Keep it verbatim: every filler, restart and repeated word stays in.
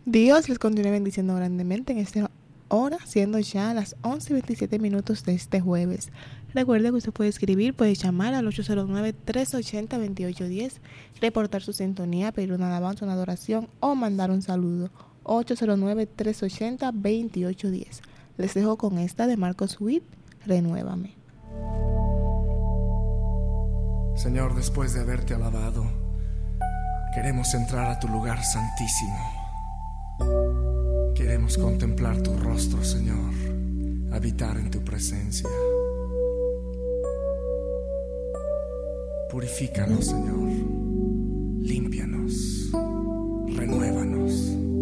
Dios les continúe bendiciendo grandemente en esta hora, siendo ya las once y veintisiete minutos de este jueves. Recuerde que usted puede escribir, puede llamar al ocho cero nueve, tres ocho cero, dos ocho uno cero, reportar su sintonía, pedir una alabanza, una adoración o mandar un saludo. ocho cero nueve, tres ocho cero, dos ocho uno cero. Les dejo con esta de Marcos Witt, Renuévame. Señor, después de haberte alabado, queremos entrar a tu lugar santísimo. Queremos contemplar tu rostro, Señor, habitar en tu presencia. Purifícanos, Señor, límpianos, renuévanos.